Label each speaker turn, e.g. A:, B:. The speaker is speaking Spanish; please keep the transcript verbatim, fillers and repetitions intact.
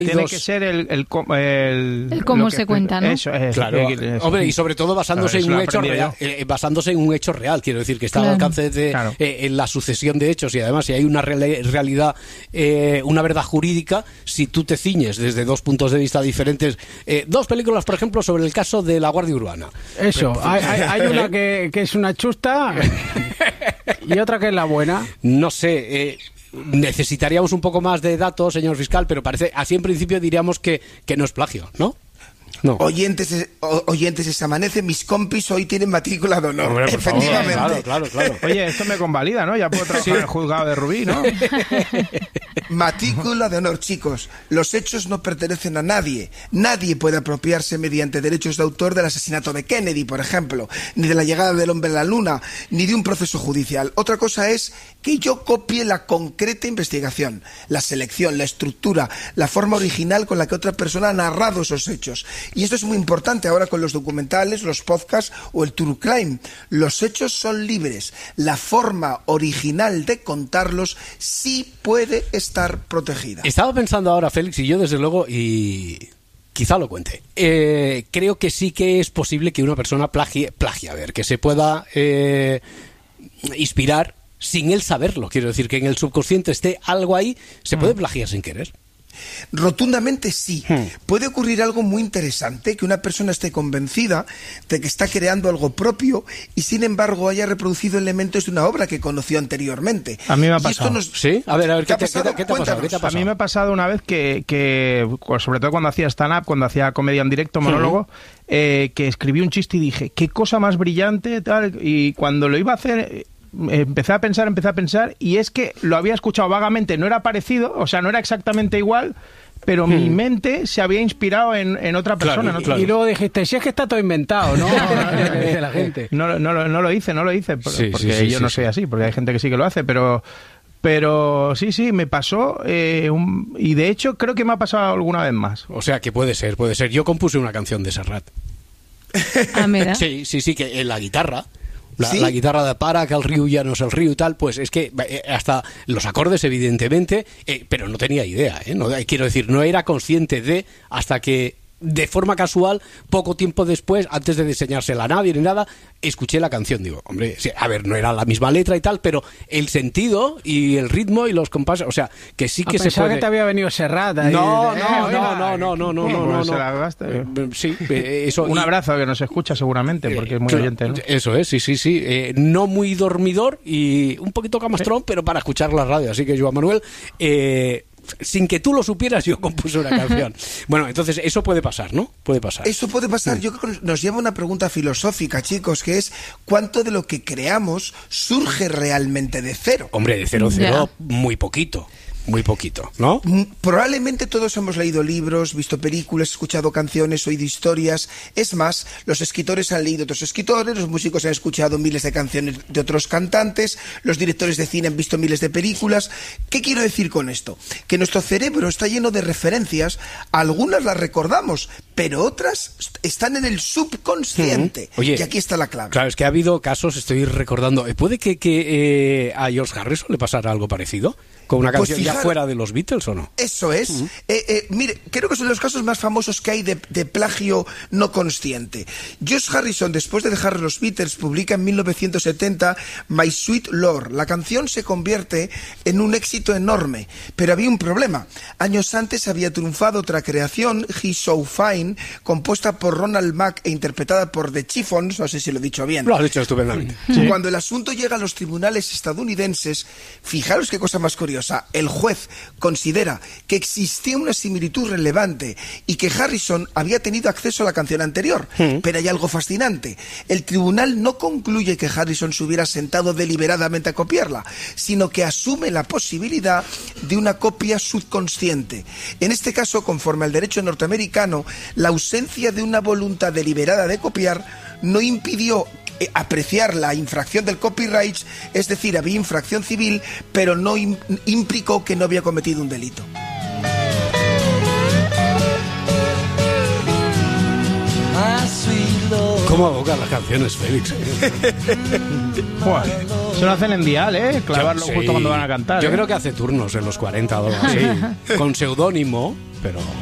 A: Tiene que ser el... El, el,
B: el cómo se
A: que,
B: cuenta, ¿no?
A: Eso es.
C: Claro.
A: Eso.
C: Hombre, y sobre todo basándose
A: ver,
C: en un hecho real. Eh, basándose en un hecho real, quiero decir, que está claro. al alcance de claro. eh, en la sucesión de hechos, y además si hay una real, realidad, eh, una verdad jurídica, si tú te ciñes desde dos puntos de vista diferentes. Eh, dos películas, por ejemplo, sobre el caso de la Guardia Urbana.
D: Eso, Pero, hay, hay, hay una que, que es una chusta y otra que es la buena.
C: No sé... Eh, necesitaríamos un poco más de datos, señor fiscal, pero parece, así en principio diríamos que, que no es plagio, ¿no?
E: No. Oyentes, o, oyentes, se amanece, mis compis hoy tienen matrícula de honor. Hombre, efectivamente.
C: Favor, claro, claro, claro.
A: Oye, esto me convalida, ¿no? Ya puedo trabajar sí. en el juzgado de Rubí, ¿no?
E: Matrícula de honor, chicos. Los hechos no pertenecen a nadie. Nadie puede apropiarse mediante derechos de autor del asesinato de Kennedy, por ejemplo, ni de la llegada del hombre a la luna, ni de un proceso judicial. Otra cosa es que yo copie la concreta investigación, la selección, la estructura, la forma original con la que otra persona ha narrado esos hechos. Y esto es muy importante ahora con los documentales, los podcasts o el true crime. Los hechos son libres. La forma original de contarlos sí puede estar protegida.
C: Estaba pensando ahora, Félix, y yo desde luego, y quizá lo cuente, eh, creo que sí que es posible que una persona plagie, plagie a ver, que se pueda eh, inspirar sin él saberlo. Quiero decir, que en el subconsciente esté algo ahí, se puede plagiar sin querer.
E: Rotundamente sí. Hmm. Puede ocurrir algo muy interesante, que una persona esté convencida de que está creando algo propio y sin embargo haya reproducido elementos de una obra que conoció anteriormente.
A: A mí me ha pasado.
C: Nos... ¿Sí? A ver, a ver, ¿qué, ¿qué, te, ¿qué, te, ¿qué, te, ha pasado? ¿Qué te ha pasado?
A: A mí me ha pasado una vez que, que sobre todo cuando hacía stand-up, cuando hacía comedia en directo, monólogo, uh-huh. eh, que escribí un chiste y dije, qué cosa más brillante, tal, y cuando lo iba a hacer... empecé a pensar, empecé a pensar y es que lo había escuchado vagamente, no era parecido, o sea, no era exactamente igual, pero hmm. mi mente se había inspirado en, en otra persona.
D: Claro,
A: en
D: claro. Y luego dijiste, si es que está todo inventado, ¿no? no, dice la gente.
A: No, no, no, no lo hice, no lo hice,
C: sí,
A: porque
C: sí, sí,
A: yo
C: sí,
A: no
C: sí.
A: soy así, porque hay gente que sí que lo hace, pero... Pero sí, sí, me pasó eh, un, y de hecho creo que me ha pasado alguna vez más.
C: O sea, que puede ser, puede ser. Yo compuse una canción de Serrat.
B: Ah, mira.
C: Sí, sí, sí, que en la guitarra... La,
E: ¿Sí?
C: la guitarra de para, que el río ya no es el río y tal, pues es que eh, hasta los acordes evidentemente, eh, pero no tenía idea, ¿eh? No, quiero decir, no era consciente de, hasta que de forma casual, poco tiempo después, antes de diseñársela a nadie ni nada, escuché la canción. Digo, hombre, sí, a ver, no era la misma letra y tal, pero el sentido y el ritmo y los compases, o sea, que sí que
D: a
C: se puede...
D: que te había venido Serrat ahí.
C: No,
D: de...
C: no, no, no, no, no, no, no, no,
A: se la
C: no.
A: gaste.
C: Sí, eso.
A: Un
C: y...
A: abrazo que nos escucha seguramente, porque es muy
C: claro,
A: oyente, ¿no?
C: Eso es, sí, sí, sí. Eh, no muy dormidor y un poquito camastrón, sí. pero para escuchar la radio. Así que, Joan Manuel, eh, sin que tú lo supieras, yo compuse una canción. Bueno, entonces eso puede pasar, ¿no? Puede pasar.
E: Eso puede pasar. Yo creo que nos lleva a una pregunta filosófica, chicos, que es ¿cuánto de lo que creamos surge realmente de cero?
C: Hombre, de cero, cero, yeah. muy poquito. Muy poquito, ¿no?
E: Probablemente todos hemos leído libros, visto películas, escuchado canciones, oído historias. Es más, los escritores han leído otros escritores, los músicos han escuchado miles de canciones de otros cantantes, los directores de cine han visto miles de películas. ¿Qué quiero decir con esto? Que nuestro cerebro está lleno de referencias, algunas las recordamos, pero otras están en el subconsciente.
C: Mm. Oye,
E: y aquí está la clave.
C: Claro, es que ha habido casos, estoy recordando, ¿puede que, que eh, a George Harrison le pasara algo parecido? ¿Con una canción pues fijar, ya fuera de los Beatles o no?
E: Eso es. Uh-huh. eh, eh, mire, creo que son los casos más famosos que hay de, de plagio no consciente. George Harrison, después de dejar los Beatles, publica en mil novecientos setenta My Sweet Lord. La canción se convierte en un éxito enorme, pero había un problema. Años antes había triunfado otra creación, He's So Fine, compuesta por Ronald Mack e interpretada por The Chiffons, no sé si lo he dicho bien.
C: Lo has dicho estupendamente.
E: Sí. Cuando el asunto llega a los tribunales estadounidenses, fijaros qué cosa más curiosa. El juez considera que existía una similitud relevante y que Harrison había tenido acceso a la canción anterior. ¿Mm? Pero hay algo fascinante. El tribunal no concluye que Harrison se hubiera sentado deliberadamente a copiarla, sino que asume la posibilidad de una copia subconsciente. En este caso, conforme al derecho norteamericano, la ausencia de una voluntad deliberada de copiar no impidió apreciar la infracción del copyright, es decir, había infracción civil, pero no im- implicó que no había cometido un delito.
C: ¿Cómo abocan las canciones, Félix?
A: Buah, se lo hacen en dial, ¿eh? Clavarlo
C: sí.
A: justo cuando van a cantar.
C: Yo
A: ¿eh?
C: creo que hace turnos en los cuarenta o algo así. Con seudónimo. pero